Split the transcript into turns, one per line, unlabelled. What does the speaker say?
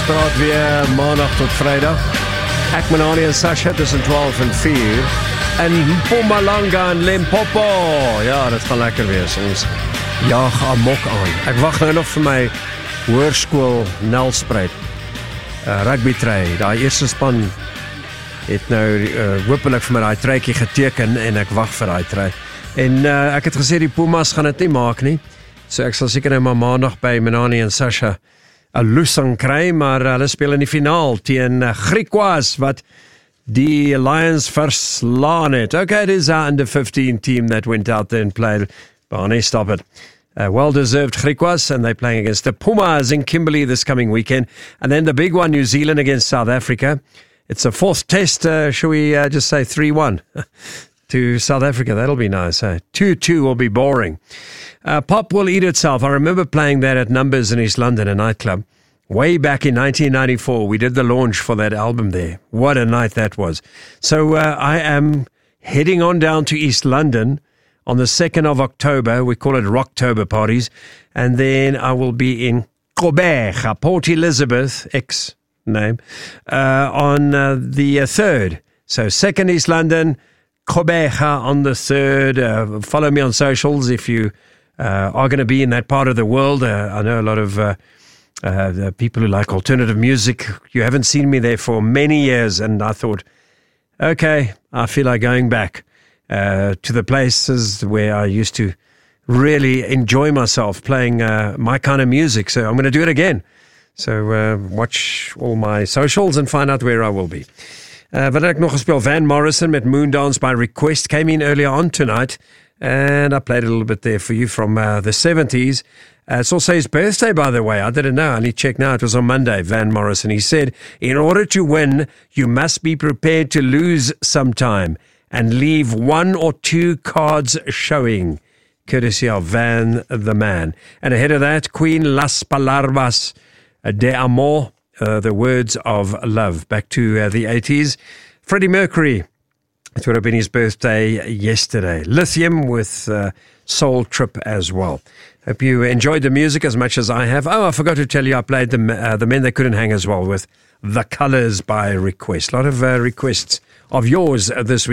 praat weer maandag tot vrijdag. Ek, Manani en Sasha tussen 12 en 4. En Mpumalanga en Limpopo. Ja, dat gaan lekker wees. Ons jaag amok aan. Ek wag nou nog vir my hoërskool Nelspruit. Rugby try. Daai eerste span het nou hopelik vir my daai trytjie geteken en ek wag vir daai try. En ek het gesê die Pumas gaan dit nie maak nie. So ek sal seker nou maar maandag by Manani en Sasha 'n loosing kry, maar hulle speel in die finaal teen Griquas wat die Lions verslaan het. Okay, it is our under 15 team that went out there and played. Barney, stop it. Well-deserved Griquas, and they're playing against the Pumas in Kimberley this coming weekend. And then the big one, New Zealand against South Africa. It's a fourth test, shall we just say 3-1 to South Africa? That'll be nice. 2-2 will be boring. Pop will eat itself. I remember playing that at Numbers in East London, a nightclub. Way back in 1994, we did the launch for that album there. What a night that was. So I am heading on down to East London on the 2nd of October. We call it Rocktober parties. And then I will be in Gqeberha, Port Elizabeth, ex-name, on the 3rd. So 2nd East London, Gqeberha on the 3rd. Follow me on socials if you are going to be in that part of the world. I know a lot of the people who like alternative music. You haven't seen me there for many years, and I thought, okay, I feel like going back to the places where I used to really enjoy myself playing my kind of music. So I'm going to do it again. So watch all my socials and find out where I will be. Wat ek nog gespeel? Van Morrison met Moondance by Request came in earlier on tonight, and I played a little bit there for you from the 70s. It's also his birthday, by the way. I didn't know. I only checked now. It was on Monday, Van Morrison. He said, in order to win, you must be prepared to lose sometime and leave one or two cards showing. Courtesy of Van the Man. And ahead of that, Queen, Las Palabras de Amor, the words of love. Back to the 80s. Freddie Mercury. It would have been his birthday yesterday. Lithium with Soul Trip as well. Hope you enjoyed the music as much as I have. Oh, I forgot to tell you, I played the Men That Couldn't Hang as well with The Colours by Request. A lot of requests of yours this week.